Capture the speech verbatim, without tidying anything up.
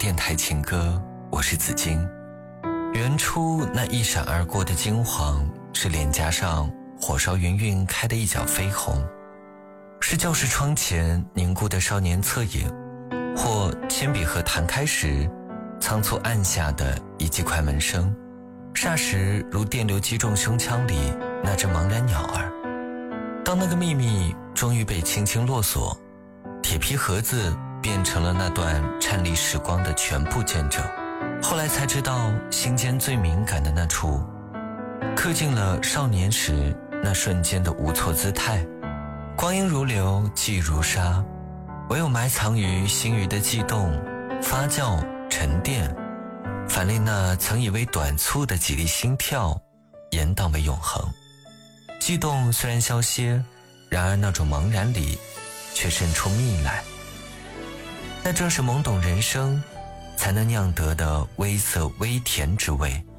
电台情歌，我是子金。原初那一闪而过的金黄，是脸颊上火烧云云开的一角绯红，是教室窗前凝固的少年侧影，或铅笔盒弹开时仓促按下的一记快门声，霎时如电流击中胸腔里那只茫然鸟儿。当那个秘密终于被轻轻落锁，铁皮盒子变成了那段颤栗时光的全部见证。后来才知道，心间最敏感的那处，刻进了少年时那瞬间的无措姿态。光阴如流，记忆如沙，唯有埋藏于心鱼的悸动、发酵、沉淀，反令那曾以为短促的几粒心跳，延宕为永恒。悸动虽然消歇，然而那种茫然里却渗出蜜来。那正是懵懂人生才能酿得的微涩微甜之味。